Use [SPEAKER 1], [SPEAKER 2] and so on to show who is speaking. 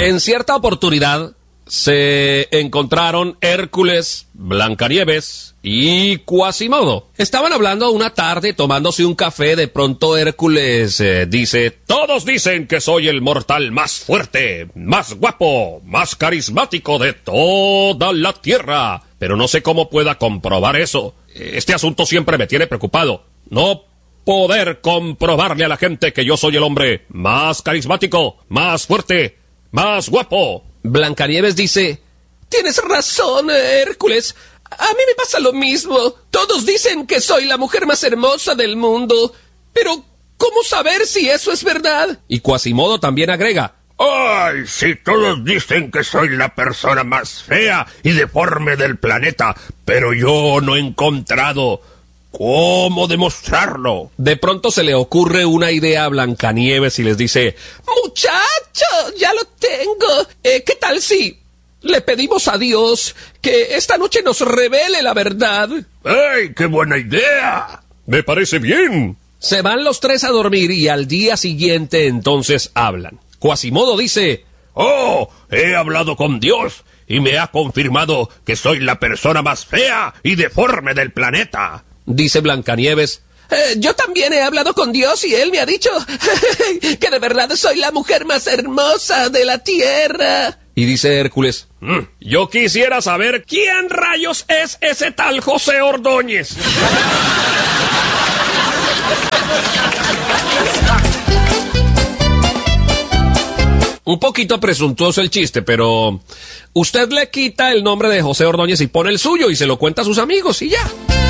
[SPEAKER 1] En cierta oportunidad se encontraron Hércules, Blancanieves y Quasimodo. Estaban hablando una tarde tomándose un café. De pronto Hércules dice: todos dicen que soy el mortal más fuerte, más guapo, más carismático de toda la tierra, pero no sé cómo pueda comprobar eso. Este asunto siempre me tiene preocupado. No poder comprobarle a la gente que yo soy el hombre más carismático, más fuerte, más guapo. Blancanieves dice: tienes razón, Hércules. A mí me pasa lo mismo. Todos dicen que soy la mujer más hermosa del mundo. Pero, ¿cómo saber si eso es verdad? Y Quasimodo también agrega:
[SPEAKER 2] ¡ay, si todos dicen que soy la persona más fea y deforme del planeta, pero yo no he encontrado cómo demostrarlo!
[SPEAKER 1] De pronto se le ocurre una idea a Blancanieves y les dice: muchachos, ya lo tengo. ¿Qué tal si le pedimos a Dios que esta noche nos revele la verdad?
[SPEAKER 2] ¡Ey, qué buena idea!
[SPEAKER 1] Me parece bien. Se van los tres a dormir y al día siguiente entonces hablan. Quasimodo dice:
[SPEAKER 2] ¡oh, he hablado con Dios y me ha confirmado que soy la persona más fea y deforme del planeta!
[SPEAKER 1] Dice Blancanieves: yo también he hablado con Dios y él me ha dicho que de verdad soy la mujer más hermosa de la tierra. Y dice Hércules: yo quisiera saber quién rayos es ese tal José Ordóñez. Un poquito presuntuoso el chiste, pero usted le quita el nombre de José Ordóñez y pone el suyo y se lo cuenta a sus amigos y ya.